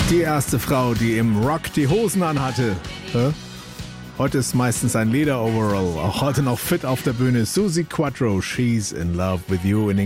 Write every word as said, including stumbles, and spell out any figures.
Die erste Frau, die im Rock die Hosen anhatte. Hä? Heute ist meistens ein Leder-Overall. Auch heute noch fit auf der Bühne. Suzi Quatro, She's in Love with You in den